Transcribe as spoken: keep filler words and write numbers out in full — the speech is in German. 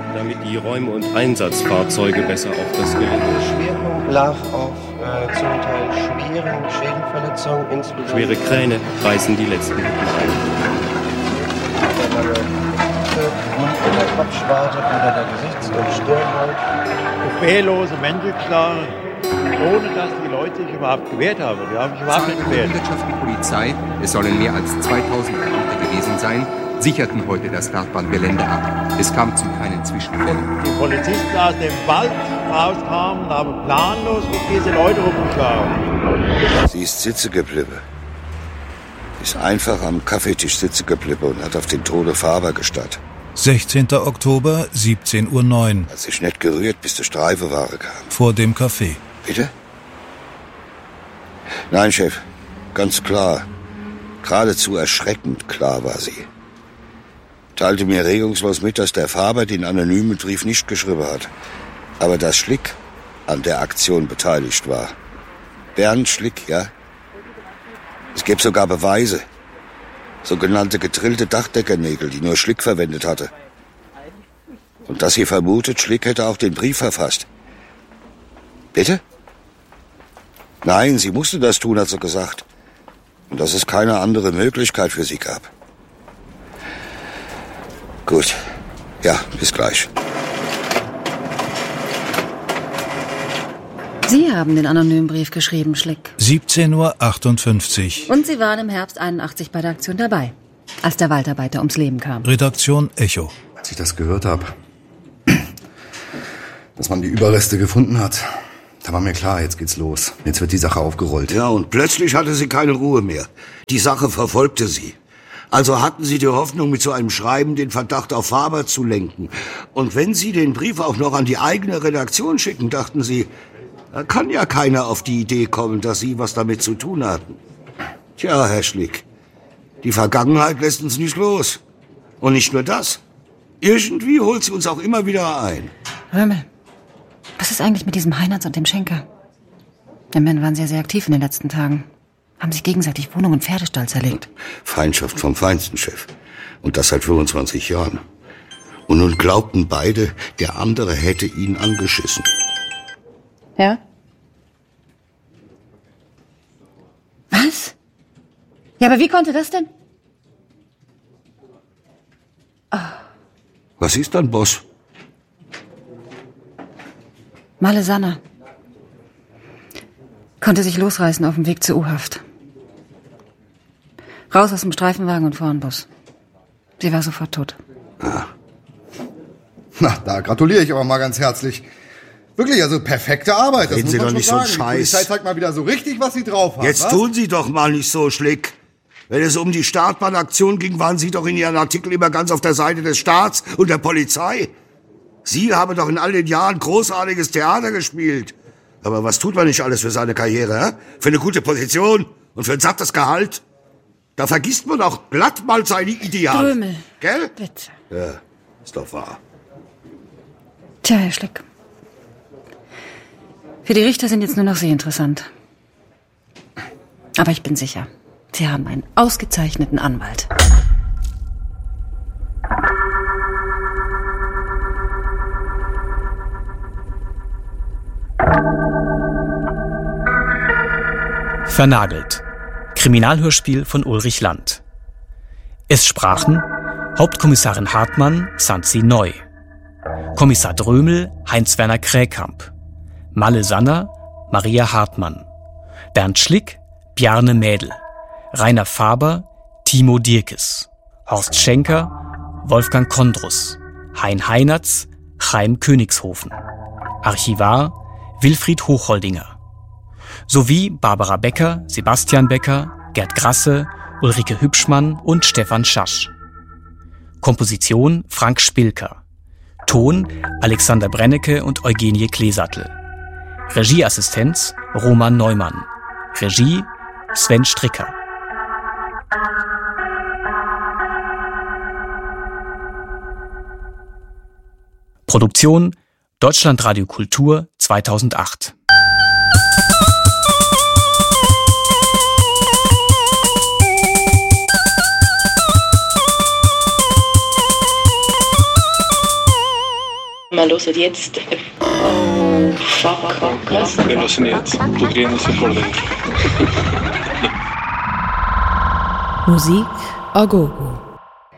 damit die Räume und Einsatzfahrzeuge besser auf das Gelände. Der Schwerpunkt lag auf äh, zum Teil schweren Schädelverletzungen, insbesondere... Schwere Kräne reißen die letzten Hütten ein. Der lange Mund in der Kopfschwarte oder der Gesichts- und Stirnhaut. Befehllose Wendelklare, ohne dass die Leute sich überhaupt gewehrt haben. Die haben sich überhaupt nicht gewehrt. Die Wirtschaft, die Polizei, es sollen mehr als zweitausend Beamte gewesen sein, sicherten heute das Startbahngelände ab. Es kam zu keinen Zwischenfällen. Die Polizisten aus dem Wald rauskamen, haben planlos mit diese Leute rumgeschlagen. Sie ist sitzen geblieben. Ist einfach am Kaffeetisch sitzen geblieben und hat auf den Tode Faber gestarrt. sechzehnter Oktober, siebzehn Uhr neun. Hat sich nicht gerührt, bis die Streifenware kam. Vor dem Café. Bitte? Nein, Chef. Ganz klar. Geradezu erschreckend klar war sie. Teilte mir regungslos mit, dass der Faber den anonymen Brief nicht geschrieben hat. Aber dass Schlick an der Aktion beteiligt war. Bernd Schlick, ja? Es gäbe sogar Beweise. Sogenannte gedrillte Dachdeckernägel, die nur Schlick verwendet hatte. Und dass sie vermutet, Schlick hätte auch den Brief verfasst. Bitte? Nein, sie musste das tun, hat sie gesagt. Und dass es keine andere Möglichkeit für sie gab. Gut. Ja, bis gleich. Sie haben den anonymen Brief geschrieben, Schlick. siebzehn Uhr achtundfünfzig. Und Sie waren im Herbst einundachtzig bei der Aktion dabei, als der Waldarbeiter ums Leben kam. Redaktion Echo. Als ich das gehört habe, dass man die Überreste gefunden hat, da war mir klar, jetzt geht's los. Jetzt wird die Sache aufgerollt. Ja, und plötzlich hatte sie keine Ruhe mehr. Die Sache verfolgte sie. Also hatten sie die Hoffnung, mit so einem Schreiben den Verdacht auf Faber zu lenken. Und wenn sie den Brief auch noch an die eigene Redaktion schicken, dachten sie, da kann ja keiner auf die Idee kommen, dass sie was damit zu tun hatten. Tja, Herr Schlick, die Vergangenheit lässt uns nicht los. Und nicht nur das. Irgendwie holt sie uns auch immer wieder ein. Römmel, was ist eigentlich mit diesem Heinertz und dem Schenker? Die Männer waren sehr, sehr aktiv in den letzten Tagen. Haben sich gegenseitig Wohnung und Pferdestall zerlegt. Feindschaft vom Feinsten, Chef. Und das seit fünfundzwanzig Jahren. Und nun glaubten beide, der andere hätte ihn angeschissen. Ja? Was? Ja, aber wie konnte das denn? Oh. Was ist dann, Boss? Malle Sanner konnte sich losreißen auf dem Weg zur U-Haft. Raus aus dem Streifenwagen und vor den Bus. Sie war sofort tot. Ah. Na, da gratuliere ich aber mal ganz herzlich. Wirklich, also perfekte Arbeit. Reden das Sie muss man doch nicht schon so sagen. einen Die Scheiß. Polizei zeigt mal wieder so richtig, was sie drauf hat. Jetzt was? tun Sie doch mal nicht so, Schlick. Wenn es um die Startbahnaktion ging, waren Sie doch in Ihren Artikeln immer ganz auf der Seite des Staats und der Polizei. Sie haben doch in all den Jahren großartiges Theater gespielt. Aber was tut man nicht alles für seine Karriere, hä? Für eine gute Position und für ein sattes Gehalt? Da vergisst man auch glatt mal seine Ideale. Römel. Gell? Bitte. Ja, ist doch wahr. Tja, Herr Schlick. Für die Richter sind jetzt nur noch Sie interessant. Aber ich bin sicher, Sie haben einen ausgezeichneten Anwalt. Vernagelt. Kriminalhörspiel von Ulrich Land. Es sprachen Hauptkommissarin Hartmann, Sanzi Neu, Kommissar Drömel, Heinz-Werner Kräkamp, Malle Sanner, Maria Hartmann, Bernd Schlick, Bjarne Mädel, Rainer Faber, Timo Dierkes, Horst Schenker, Wolfgang Kondrus, Hein Heinertz, Chaim Königshofen, Archivar Wilfried Hochholdinger, sowie Barbara Becker, Sebastian Becker, Gerd Grasse, Ulrike Hübschmann und Stefan Schasch. Komposition Frank Spilker. Ton Alexander Brennecke und Eugenie Kleesattel. Regieassistenz Roman Neumann. Regie Sven Stricker. Produktion Deutschlandradio Kultur zweitausendacht. wir hören jetzt. Oh, fuck, fuck, was? Wir hören jetzt. Du grinst vor dir. Musik a gogo.